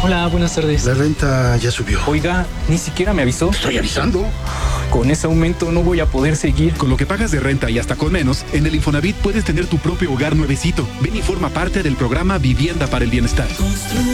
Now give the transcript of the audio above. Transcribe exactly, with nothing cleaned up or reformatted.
Hola, buenas tardes. La renta ya subió. Oiga, ni siquiera me avisó. Estoy avisando. Con ese aumento no voy a poder seguir. Con lo que pagas de renta y hasta con menos, en el Infonavit puedes tener tu propio hogar nuevecito. Ven y forma parte del programa Vivienda para el Bienestar.